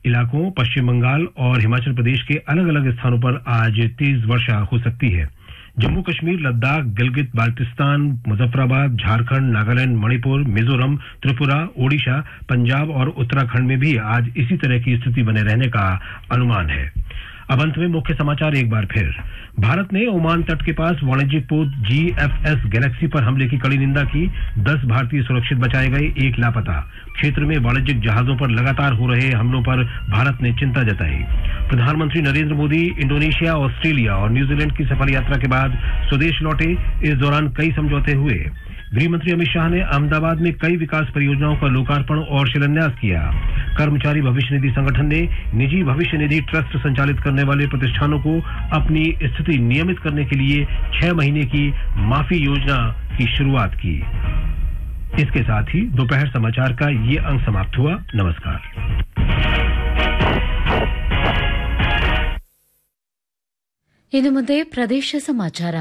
इलाकों, पश्चिम बंगाल और हिमाचल प्रदेश के अलग अलग स्थानों पर आज तेज वर्षा हो सकती है। जम्मू कश्मीर, लद्दाख, गिलगित बाल्टिस्तान, मुजफ्फराबाद, झारखंड, नागालैंड, मणिपुर, मिजोरम, त्रिपुरा, ओडिशा, पंजाब और उत्तराखंड में भी आज इसी तरह की स्थिति बने रहने का अनुमान है। अब अंत में मुख्य समाचार एक बार फिर। भारत ने ओमान तट के पास वाणिज्यिक पोत GFS गैलेक्सी पर हमले की कड़ी निंदा की। 10 भारतीय सुरक्षित बचाए गए, 1 लापता। क्षेत्र में वाणिज्यिक जहाजों पर लगातार हो रहे हमलों पर भारत ने चिंता जताई। प्रधानमंत्री नरेंद्र मोदी इंडोनेशिया, ऑस्ट्रेलिया और न्यूजीलैंड की सफल यात्रा के बाद स्वदेश लौटे। इस दौरान कई समझौते हुए। गृह मंत्री अमित शाह ने अहमदाबाद में कई विकास परियोजनाओं का लोकार्पण और शिलान्यास किया। कर्मचारी भविष्य निधि संगठन ने निजी भविष्य निधि ट्रस्ट संचालित करने वाले प्रतिष्ठानों को अपनी स्थिति नियमित करने के लिए 6 महीने की माफी योजना की शुरुआत की। इसके साथ ही दोपहर समाचार का ये अंक समाप्त हुआ। नमस्कार। ಇನ್ನು ಮುಂದೆ ಪ್ರದೇಶ ಸಮಾಚಾರ.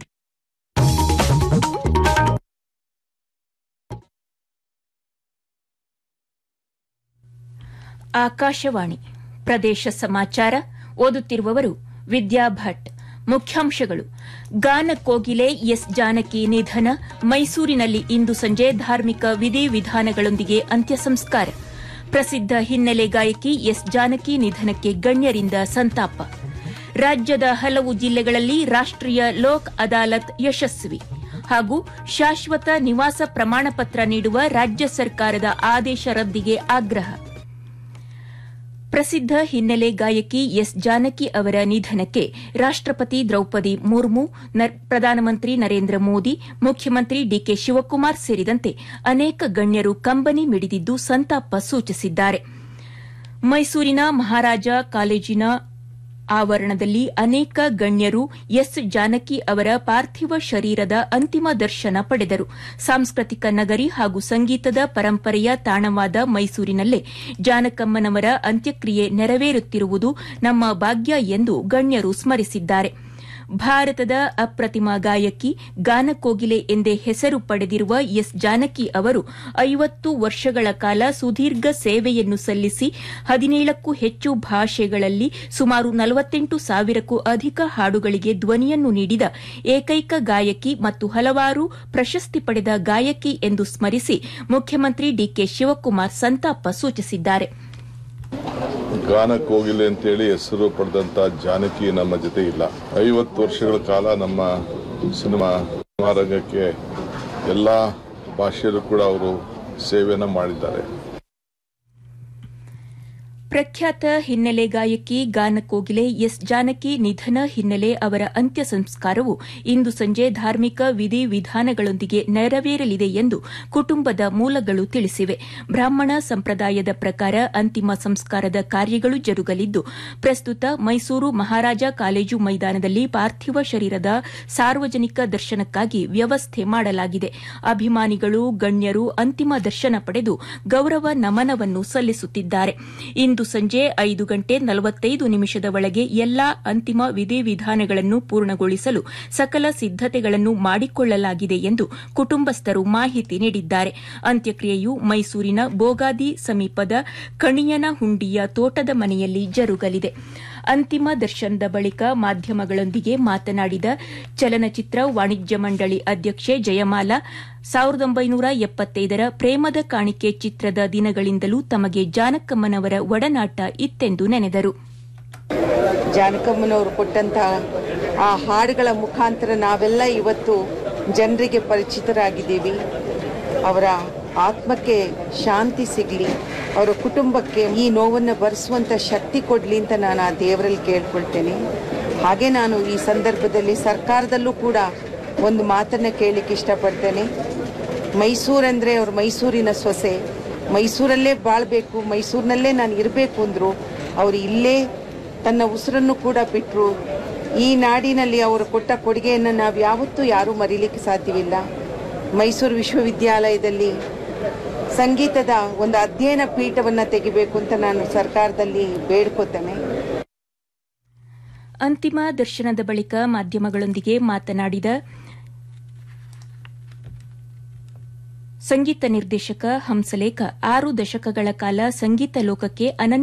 ಆಕಾಶವಾಣಿ ಪ್ರದೇಶ ಸಮಾಚಾರ ಓದುತ್ತಿರುವವರು ವಿದ್ಯಾ ಭಟ್. ಮುಖ್ಯಾಂಶಗಳು: ಗಾನ ಕೋಗಿಲೆ ಎಸ್ ಜಾನಕಿ ನಿಧನ, ಮೈಸೂರಿನಲ್ಲಿ ಇಂದು ಸಂಜೆ ಧಾರ್ಮಿಕ ವಿಧಿವಿಧಾನಗಳೊಂದಿಗೆ ಅಂತ್ಯ ಸಂಸ್ಕಾರ. ಪ್ರಸಿದ್ಧ ಹಿನ್ನೆಲೆ ಗಾಯಕಿ ಎಸ್ ಜಾನಕಿ ನಿಧನಕ್ಕೆ ಗಣ್ಯರಿಂದ ಸಂತಾಪ. ರಾಜ್ಯದ ಹಲವು ಜಿಲ್ಲೆಗಳಲ್ಲಿ ರಾಷ್ಟೀಯ ಲೋಕ್ ಅದಾಲತ್ ಯಶಸ್ವಿ. ಹಾಗೂ ಶಾಶ್ವತ ನಿವಾಸ ಪ್ರಮಾಣಪತ್ರ ನೀಡುವ ರಾಜ್ಯ ಸರ್ಕಾರದ ಆದೇಶ ರದ್ದಿಗೆ ಆಗ್ರಹ. ಪ್ರಸಿದ್ಧ ಹಿನ್ನೆಲೆ ಗಾಯಕಿ ಎಸ್ ಜಾನಕಿ ಅವರ ನಿಧನಕ್ಕೆ ರಾಷ್ಟಪತಿ ದ್ರೌಪದಿ ಮುರ್ಮು, ಪ್ರಧಾನಮಂತ್ರಿ ನರೇಂದ್ರ ಮೋದಿ, ಮುಖ್ಯಮಂತ್ರಿ ಡಿಕೆ ಶಿವಕುಮಾರ್ ಸೇರಿದಂತೆ ಅನೇಕ ಗಣ್ಯರು ಕಂಬನಿ ಮಿಡಿದಿದ್ದು ಸಂತಾಪ ಸೂಚಿಸಿದ್ದಾರೆ. ಮೈಸೂರಿನ ಮಹಾರಾಜ ಕಾಲೇಜಿನ ಆವರಣದಲ್ಲಿ ಅನೇಕ ಗಣ್ಯರು ಎಸ್ ಜಾನಕಿ ಅವರ ಪಾರ್ಥಿವ ಶರೀರದ ಅಂತಿಮ ದರ್ಶನ ಪಡೆದರು. ಸಾಂಸ್ಕೃತಿಕ ನಗರಿ ಹಾಗೂ ಸಂಗೀತದ ಪರಂಪರೆಯ ತಾಣವಾದ ಮೈಸೂರಿನಲ್ಲೇ ಜಾನಕಮ್ಮನವರ ಅಂತ್ಯಕ್ರಿಯೆ ನೆರವೇರುತ್ತಿರುವುದು ನಮ್ಮ ಭಾಗ್ಯ ಎಂದು ಗಣ್ಯರು ಸ್ಮರಿಸಿದ್ದಾರೆ. ಭಾರತದ ಅಪ್ರತಿಮ ಗಾಯಕಿ, ಗಾನಕೋಗಿಲೆ ಎಂದೇ ಹೆಸರು ಪಡೆದಿರುವ ಎಸ್ ಜಾನಕಿ ಅವರು 50 ವರ್ಷಗಳ ಕಾಲ ಸುದೀರ್ಘ ಸೇವೆಯನ್ನು ಸಲ್ಲಿಸಿ 17ಕ್ಕೂ ಹೆಚ್ಚು ಭಾಷೆಗಳಲ್ಲಿ ಸುಮಾರು 48,000ಕ್ಕೂ ಅಧಿಕ ಹಾಡುಗಳಿಗೆ ಧ್ವನಿಯನ್ನು ನೀಡಿದ ಏಕೈಕ ಗಾಯಕಿ ಮತ್ತು ಹಲವಾರು ಪ್ರಶಸ್ತಿ ಪಡೆದ ಗಾಯಕಿ ಎಂದು ಸ್ಮರಿಸಿ ಮುಖ್ಯಮಂತ್ರಿ ಡಿಕೆ ಶಿವಕುಮಾರ್ ಸಂತಾಪ ಸೂಚಿಸಿದ್ದಾರೆ. ಗಾನ ಕೋಗಿಲೆ ಅಂತೇಳಿ ಹೆಸರು ಪಡೆದಂತ ಜಾನಕಿ ನಮ್ಮ ಜೊತೆ ಇಲ್ಲ. 50 ವರ್ಷಗಳ ಕಾಲ ನಮ್ಮ ಸಿನಿಮಾ ರಂಗಕ್ಕೆ ಎಲ್ಲಾ ಭಾಷೆಯಲ್ಲೂ ಕೂಡ ಅವರು ಸೇವೆಯನ್ನು ಮಾಡಿದ್ದಾರೆ. ಪ್ರಖ್ಯಾತ ಹಿನ್ನೆಲೆ ಗಾಯಕಿ ಗಾನಕೋಗಿಲೆ ಎಸ್ ಜಾನಕಿ ನಿಧನ ಹಿನ್ನೆಲೆ ಅವರ ಅಂತ್ಯ ಸಂಸ್ಕಾರವು ಇಂದು ಸಂಜೆ ಧಾರ್ಮಿಕ ವಿಧಿವಿಧಾನಗಳೊಂದಿಗೆ ನೆರವೇರಲಿದೆ ಎಂದು ಕುಟುಂಬದ ಮೂಲಗಳು ತಿಳಿಸಿವೆ. ಬ್ರಾಹ್ಮಣ ಸಂಪ್ರದಾಯದ ಪ್ರಕಾರ ಅಂತಿಮ ಸಂಸ್ಕಾರದ ಕಾರ್ಯಗಳು ಜರುಗಲಿದ್ದು, ಪ್ರಸ್ತುತ ಮೈಸೂರು ಮಹಾರಾಜ ಕಾಲೇಜು ಮೈದಾನದಲ್ಲಿ ಪಾರ್ಥಿವ ಶರೀರದ ಸಾರ್ವಜನಿಕ ದರ್ಶನಕ್ಕಾಗಿ ವ್ಯವಸ್ಥೆ ಮಾಡಲಾಗಿದೆ. ಅಭಿಮಾನಿಗಳು, ಗಣ್ಯರು ಅಂತಿಮ ದರ್ಶನ ಪಡೆದು ಗೌರವ ನಮನವನ್ನು ಸಲ್ಲಿಸುತ್ತಿದ್ದಾರೆ. ಇಂದು ಸಂಜೆ 5:45 ಒಳಗೆ ಎಲ್ಲಾ ಅಂತಿಮ ವಿಧಿವಿಧಾನಗಳನ್ನು ಪೂರ್ಣಗೊಳಿಸಲು ಸಕಲ ಸಿದ್ದತೆಗಳನ್ನು ಮಾಡಿಕೊಳ್ಳಲಾಗಿದೆ ಎಂದು ಕುಟುಂಬಸ್ಥರು ಮಾಹಿತಿ ನೀಡಿದ್ದಾರೆ. ಅಂತ್ಯಕ್ರಿಯೆಯು ಮೈಸೂರಿನ ಬೋಗಾದಿ ಸಮೀಪದ ಕಣಿಯನಹುಂಡಿಯ ತೋಟದ ಮನೆಯಲ್ಲಿ ಜರುಗಲಿದೆ. ಅಂತಿಮ ದರ್ಶನದ ಬಳಿಕ ಮಾಧ್ಯಮಗಳೊಂದಿಗೆ ಮಾತನಾಡಿದ ಚಲನಚಿತ್ರ ವಾಣಿಜ್ಯ ಮಂಡಳಿ ಅಧ್ಯಕ್ಷೆ ಜಯಮಾಲಾ, 1975ರ ಪ್ರೇಮದ ಕಾಣಿಕೆ ಚಿತ್ರದ ದಿನಗಳಿಂದಲೂ ತಮಗೆ ಜಾನಕಮ್ಮನವರ ಒಡನಾಟ ಇತ್ತೆಂದು ನೆನೆದರು. ಜಾನಕಮ್ಮನವರು ಕೊಟ್ಟಂತಹ ಆ ಹಾಡುಗಳ ಮುಖಾಂತರ ನಾವೆಲ್ಲ ಇವತ್ತು ಜನರಿಗೆ ಪರಿಚಿತರಾಗಿದ್ದೀವಿ. ಅವರ ಆತ್ಮಕ್ಕೆ ಶಾಂತಿ ಸಿಗಲಿ, ಅವರ ಕುಟುಂಬಕ್ಕೆ ಈ ನೋವನ್ನು ಭರಿಸುವಂಥ ಶಕ್ತಿ ಕೊಡಲಿ ಅಂತ ನಾನು ಆ ದೇವರಲ್ಲಿ ಕೇಳ್ಕೊಳ್ತೇನೆ. ಹಾಗೆ ನಾನು ಈ ಸಂದರ್ಭದಲ್ಲಿ ಸರ್ಕಾರದಲ್ಲೂ ಕೂಡ ಒಂದು ಮಾತನ್ನು ಕೇಳಲಿಕ್ಕೆ ಇಷ್ಟಪಡ್ತೇನೆ. ಮೈಸೂರಂದರೆ ಅವರು ಮೈಸೂರಿನ ಸೊಸೆ, ಮೈಸೂರಲ್ಲೇ ಬಾಳಬೇಕು, ಮೈಸೂರಿನಲ್ಲೇ ನಾನು ಇರಬೇಕು ಅಂದರು. ಅವರು ಇಲ್ಲೇ ತನ್ನ ಉಸಿರನ್ನು ಕೂಡ ಬಿಟ್ಟರು. ಈ ನಾಡಿನಲ್ಲಿ ಅವರು ಕೊಟ್ಟ ಕೊಡುಗೆಯನ್ನು ನಾವು ಯಾವತ್ತೂ ಯಾರೂ ಮರೀಲಿಕ್ಕೆ ಸಾಧ್ಯವಿಲ್ಲ. ಮೈಸೂರು ವಿಶ್ವವಿದ್ಯಾಲಯದಲ್ಲಿ ಸಂಗೀತದ ಒಂದು ಅಧ್ಯಯನ ಪೀಠವನ್ನು ತೆಗಿಬೇಕು ಅಂತ ನಾನು ಸರ್ಕಾರದಲ್ಲಿ ಬೇಡ್ಕೋತೇನೆ. ಅಂತಿಮ ದರ್ಶನದ ಬಳಿಕ ಮಾಧ್ಯಮಗಳೊಂದಿಗೆ ಮಾತನಾಡಿದ ಸಂಗೀತ ನಿರ್ದೇಶಕ ಹಂಸಲೇಖ, 6 ದಶಕಗಳ ಕಾಲ ಸಂಗೀತ ಲೋಕಕ್ಕೆ ಅನನ್ಯ